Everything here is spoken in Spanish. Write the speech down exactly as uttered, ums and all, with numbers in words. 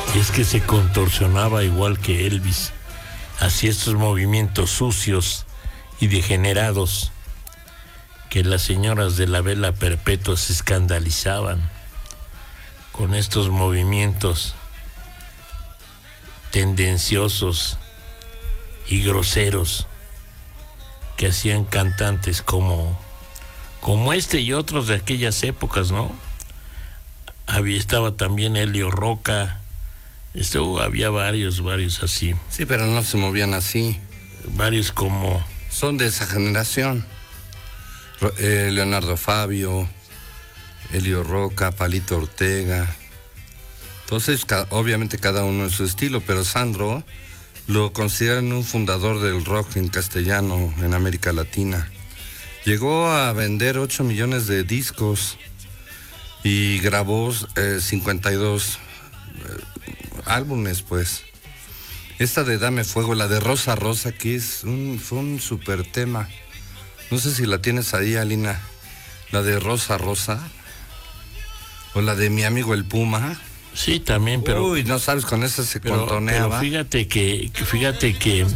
Y es que se contorsionaba igual que Elvis, hacía estos movimientos sucios y degenerados que las señoras de la vela perpetua se escandalizaban con estos movimientos tendenciosos y groseros que hacían cantantes como, como este y otros de aquellas épocas, ¿no? Había, estaba también Elio Roca, esto, había varios, varios así. Sí, pero no se movían así. Varios como... Son de esa generación. Eh, Leonardo Fabio, Elio Roca, Palito Ortega. Entonces, ca- obviamente cada uno en su estilo, pero Sandro lo consideran un fundador del rock en castellano en América Latina. Llegó a vender ocho millones de discos y grabó eh, cincuenta y dos eh, álbumes, pues. Esta de Dame Fuego, la de Rosa Rosa, que es un, fue un super tema. No sé si la tienes ahí, Alina. La de Rosa Rosa. O la de Mi Amigo el Puma. Sí, también, pero... Uy, no sabes, con esa se pero, contoneaba. pero fíjate que, fíjate que